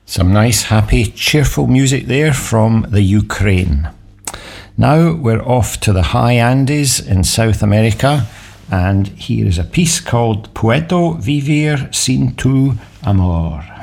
Some nice, happy, cheerful music there from the Ukraine. Now we're off to the high Andes in South America, and here is a piece called Puedo vivir sin tu amor.